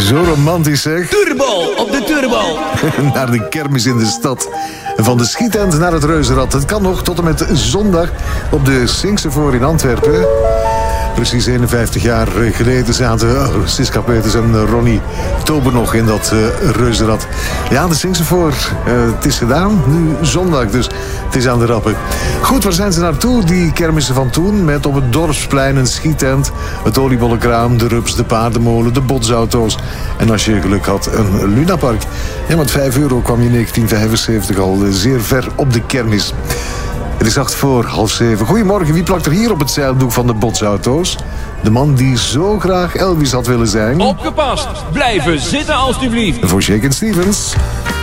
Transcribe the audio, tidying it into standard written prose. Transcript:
Zo romantisch, zeg. Turbo op de turbo. Naar de kermis in de stad. En van de schietent naar het reuzenrad. Het kan nog tot en met zondag op de Singsevoort in Antwerpen. Precies 51 jaar geleden zaten Siska Peters en Ronnie Tober nog in dat reuzenrad. Ja, de Singsevoort, het is gedaan. Nu zondag, dus het is aan de rappen. Goed, waar zijn ze naartoe? Die kermissen van toen. Met op het Dorpsplein een schietent, het oliebollenkraam, de rups, de paardenmolen, de botsauto's. En als je geluk had, een lunapark. Ja, met €5 kwam je in 1975 al zeer ver op de kermis. Het is 6:08. Goedemorgen, wie plakt er hier op het zeildoek van de botsauto's? De man die zo graag Elvis had willen zijn. Opgepast. Blijven zitten alstublieft. Voor Shakin' Stevens.